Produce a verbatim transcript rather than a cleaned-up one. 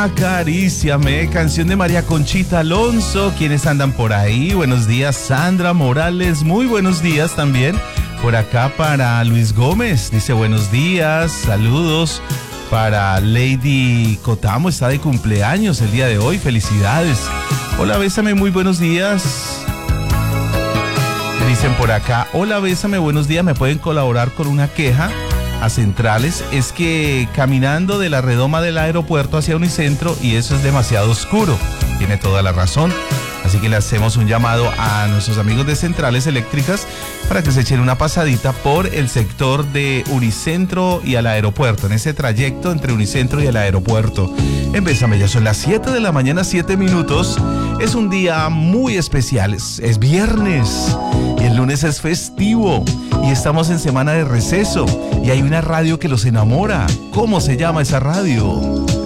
Acaríciame, canción de María Conchita Alonso. ¿Quiénes andan por ahí? Buenos días, Sandra Morales. Muy buenos días también. Por acá para Luis Gómez. Dice buenos días, saludos. Para Lady Cotamo, está de cumpleaños el día de hoy. Felicidades. Hola, Bésame, muy buenos días. Dicen por acá, hola, Bésame, buenos días. ¿Me pueden colaborar con una queja a Centrales? Es que caminando de la redoma del aeropuerto hacia Unicentro y eso es demasiado oscuro. Tiene toda la razón. Así que le hacemos un llamado a nuestros amigos de Centrales Eléctricas para que se echen una pasadita por el sector de Unicentro y al aeropuerto, en ese trayecto entre Unicentro y el aeropuerto. En Bésame, ya son las siete de la mañana, siete minutos. Es un día muy especial, es, es viernes y el lunes es festivo y estamos en semana de receso y hay una radio que los enamora. ¿Cómo se llama esa radio?